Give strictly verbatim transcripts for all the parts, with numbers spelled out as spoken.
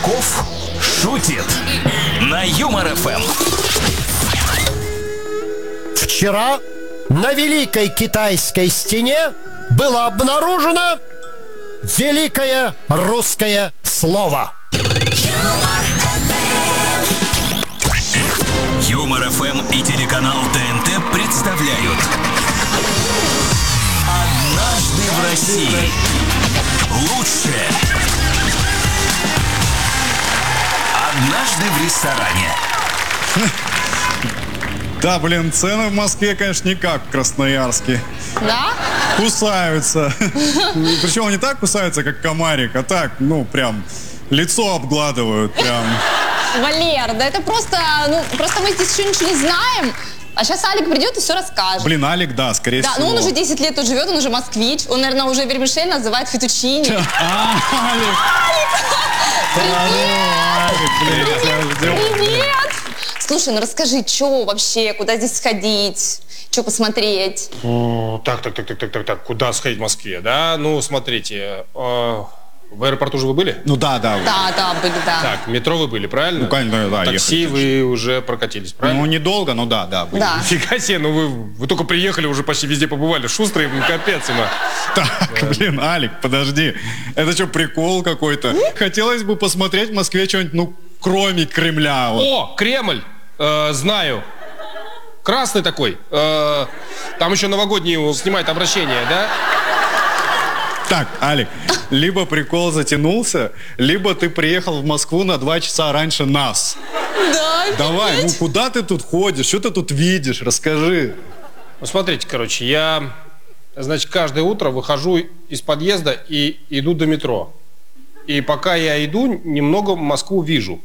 Чесноков шутит на Юмор эф эм. Вчера на Великой Китайской стене было обнаружено великое русское слово. Юмор эф эм и телеканал тэ эн тэ представляют «Однажды в России». Лучшее. Однажды в ресторане. Да, блин, цены в Москве, конечно, не как в Красноярске. Да? Кусаются. Причем не так кусаются, как комарик, а так, ну, прям, лицо обгладывают, прям. Валер, да это просто, ну, просто мы здесь еще ничего не знаем. А сейчас Алик придет и все расскажет. Блин, Алик, да, скорее да, всего. Ну он уже десять лет тут живет, он уже москвич. Он, наверное, уже вермишель называет фетучини. А, Алик! Привет! Привет! Слушай, ну расскажи, что вообще, куда здесь сходить, что посмотреть? О, так, так, так, так, так, так, так, куда сходить в Москве, да? Ну, смотрите, э, в аэропорту же вы были? Ну да, да. Да, да, были, да. Так, метро вы были, правильно? Ну, конечно, да. Такси ехали, вы уже прокатились, правильно? Ну, недолго, но да, да. Были. Да. Нифига себе, ну вы, вы только приехали, уже почти везде побывали. Шустрые, капец, има. Так, блин, Алик, подожди. Это что, прикол какой-то? Хотелось бы посмотреть в Москве что-нибудь, ну, кроме Кремля. Вот. О, Кремль! Э, знаю. Красный такой. Э, там еще новогодние снимают обращение, да? Так, Алик, либо прикол затянулся, либо ты приехал в Москву на два часа раньше нас. Да, Давай, офигеть. ну куда ты тут ходишь? Что ты тут видишь? Расскажи. Ну, смотрите, короче, я, значит, каждое утро выхожу из подъезда и иду до метро. И пока я иду, немного Москву вижу.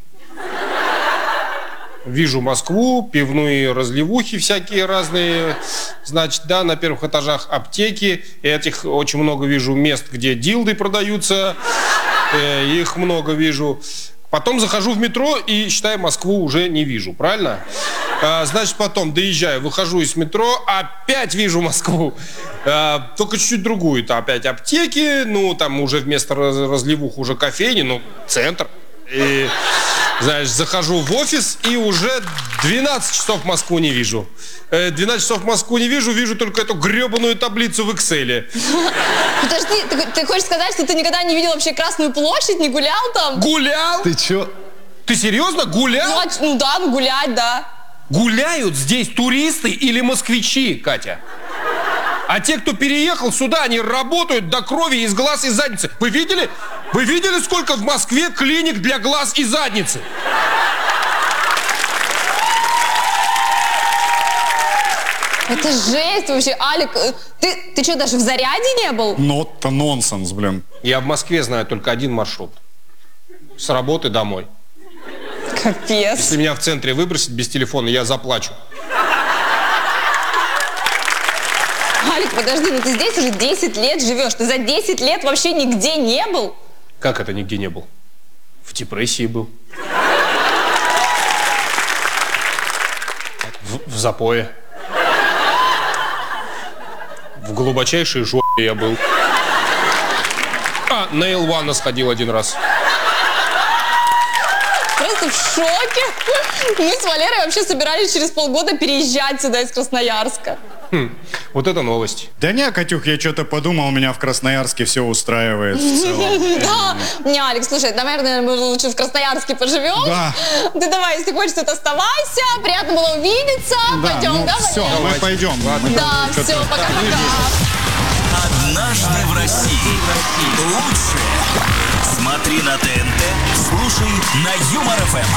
Вижу Москву, пивные разливухи всякие разные. Значит, да, на первых этажах аптеки. Этих очень много вижу мест, где дилды продаются. Э, их много вижу. Потом захожу в метро и, считай, Москву уже не вижу, правильно? А, значит, потом доезжаю, выхожу из метро, опять вижу Москву. А, только чуть-чуть другую. Это опять аптеки, ну, там уже вместо раз- разливух уже кофейни, ну, центр. И, знаешь, захожу в офис и уже двенадцать часов Москву не вижу. Э, двенадцать часов Москву не вижу, вижу только эту гребаную таблицу в Excel. Подожди, ты, ты хочешь сказать, что ты никогда не видел вообще Красную площадь, не гулял там? Гулял? Ты чё? Ты серьезно? Гулял? Ну, а ч- ну да, ну гулять, да. Гуляют здесь туристы или москвичи, Катя? А те, кто переехал сюда, они работают до крови из глаз и задницы. Вы видели? Вы видели, сколько в Москве клиник для глаз и задницы? Это жесть вообще, Алик. э, Ты, ты что, даже в Заряде не был? Ну, это нонсенс, блин. Я в Москве знаю только один маршрут. С работы домой. Капец. Если меня в центре выбросить без телефона, я заплачу. Алик, подожди, ну ты здесь уже десять лет живешь. Ты за десять лет вообще нигде не был? Как это нигде не был? В депрессии был. В, в запое. В глубочайшей жопе я был. А, на Эл Уан сходил один раз. Просто в шоке. Мы с Валерой вообще собирались через полгода переезжать сюда из Красноярска. Хм, вот это новость. Да не, Катюх, я что-то подумал, меня в Красноярске все устраивает в целом. Да. Не, Алекс, слушай, давай, наверное, мы лучше в Красноярске поживем. Да. Ты давай, если хочешь, тут оставайся. Приятно было увидеться. Да, Пойдем, ну да, все, Валер? мы пойдем. Мы Да, там все, что-то- пока-пока. «Однажды в России». Лучшее. Смотри на тэ эн тэ, слушай на Юмор эф эм.